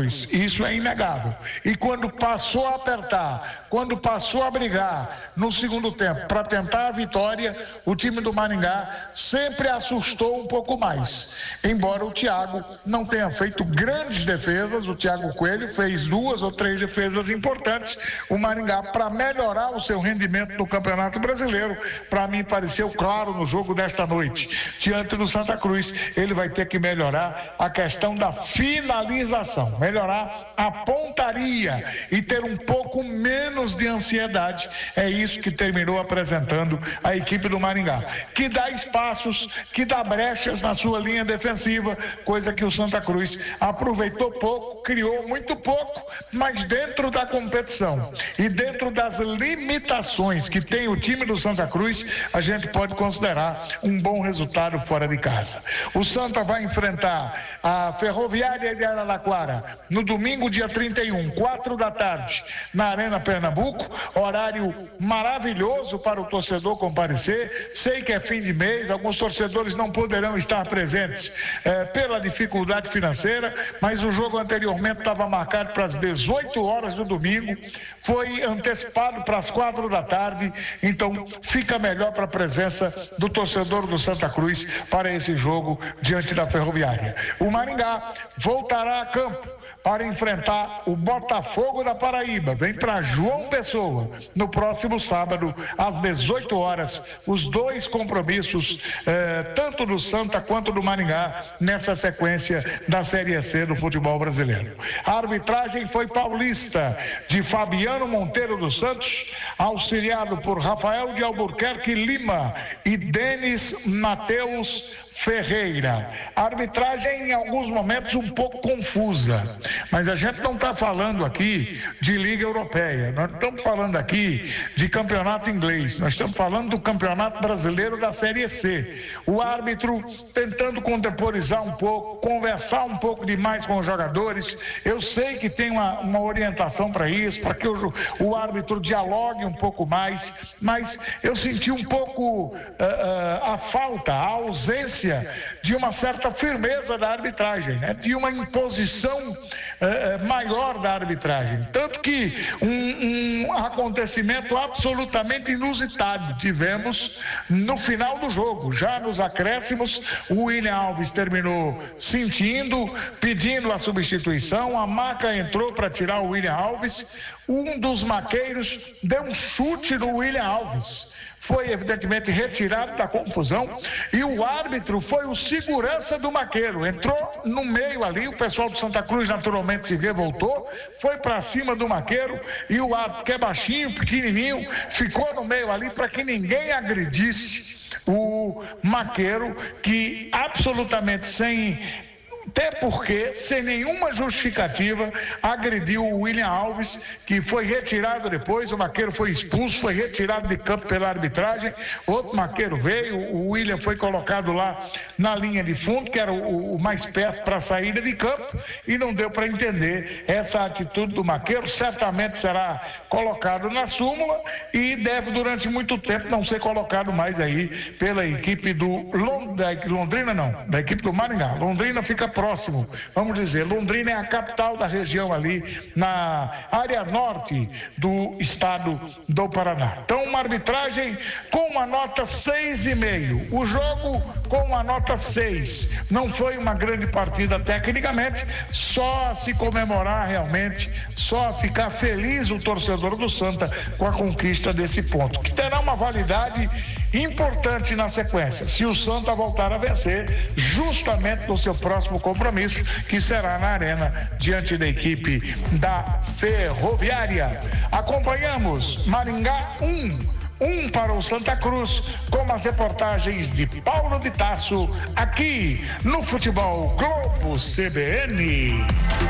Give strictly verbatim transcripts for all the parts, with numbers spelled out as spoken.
Cruz. Isso é inegável. E quando passou a apertar, quando passou a brigar no segundo tempo para tentar a vitória, o time do Maringá sempre assustou um pouco mais. Embora o Thiago não tenha feito grandes defesas, o Thiago Coelho fez duas ou três defesas importantes. O Maringá, para melhorar o seu rendimento no Campeonato Brasileiro, para mim pareceu claro no jogo desta noite, diante do Santa Cruz, ele vai ter que melhorar a questão da finalização, melhorar a pontaria e ter um pouco menos de ansiedade. É isso que terminou apresentando a equipe do Maringá, que dá espaços, que dá brechas na sua linha defensiva, coisa que o Santa Cruz aproveitou pouco, criou muito pouco, mas dentro da competição e dentro das limitações que tem o time do Santa Cruz, a gente pode considerar um bom resultado fora de casa. O Santa vai enfrentar a Ferroviária de Araraquara no domingo, dia trinta e um, quatro da tarde, na Arena Pernambuco, horário maravilhoso para o torcedor comparecer. Sei que é fim de mês, alguns torcedores não poderão estar presentes eh, pela dificuldade financeira, mas o jogo anteriormente estava marcado para as dezoito horas do domingo, foi antecipado para as quatro da tarde, então fica melhor para a presença do torcedor do Santa Cruz para esse jogo diante da Ferroviária. O Maringá voltará a campo para enfrentar o Botafogo da Paraíba. Vem para João Pessoa no próximo sábado às dezoito horas, os dois compromissos eh, tanto do Santa quanto do Maringá nessa sequência da Série C do futebol brasileiro. A arbitragem foi paulista, de Fabiano Monteiro dos Santos, auxiliado por Rafael de Albuquerque Lima e Denis Mateus Ferreira. A arbitragem em alguns momentos um pouco confusa, mas a gente não está falando aqui de Liga Europeia, nós não estamos falando aqui de campeonato inglês, nós estamos falando do Campeonato Brasileiro da Série C. O árbitro tentando contemporizar um pouco, conversar um pouco demais com os jogadores. Eu sei que tem uma, uma orientação para isso, para que o, o árbitro dialogue um pouco mais, mas eu senti um pouco uh, uh, a falta, a ausência de uma certa firmeza da arbitragem, né? De uma imposição eh, maior da arbitragem. Tanto que um, um acontecimento absolutamente inusitado tivemos no final do jogo. Já nos acréscimos, o William Alves terminou sentindo, pedindo a substituição, a maca entrou para tirar o William Alves, um dos maqueiros deu um chute no William Alves. Foi evidentemente retirado da confusão e o árbitro foi o segurança do maqueiro, entrou no meio ali, o pessoal do Santa Cruz naturalmente se revoltou, foi para cima do maqueiro e o árbitro, que é baixinho, pequenininho, ficou no meio ali para que ninguém agredisse o maqueiro, que absolutamente sem... até porque, sem nenhuma justificativa, agrediu o William Alves, que foi retirado depois, o maqueiro foi expulso, foi retirado de campo pela arbitragem, outro maqueiro veio, o William foi colocado lá na linha de fundo, que era o, o mais perto para a saída de campo, e não deu para entender essa atitude do maqueiro. Certamente será colocado na súmula e deve durante muito tempo não ser colocado mais aí pela equipe do Londrina, não, da equipe do Maringá. Londrina fica próximo, vamos dizer, Londrina é a capital da região ali, na área norte do estado do Paraná. Então, uma arbitragem com uma nota seis e meio, o jogo com uma nota seis. Não foi uma grande partida tecnicamente, só a se comemorar realmente, só a ficar feliz o torcedor do Santa com a conquista desse ponto, que terá uma validade importante na sequência, se o Santa voltar a vencer, justamente no seu próximo compromisso, que será na Arena, diante da equipe da Ferroviária. Acompanhamos Maringá um, um para o Santa Cruz, com as reportagens de Paulo de Tasso, aqui no Futebol Globo C B N.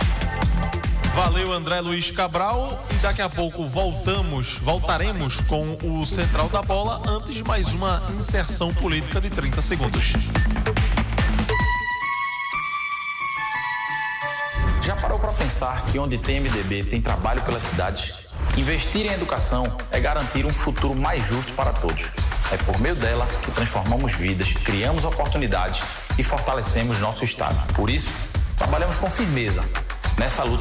Valeu, André Luiz Cabral, e daqui a pouco voltamos, voltaremos com o Central da Bola, antes de mais uma inserção política de trinta segundos. Já parou para pensar que onde tem M D B tem trabalho pelas cidades? Investir em educação é garantir um futuro mais justo para todos. É por meio dela que transformamos vidas, criamos oportunidades e fortalecemos nosso Estado. Por isso, trabalhamos com firmeza nessa luta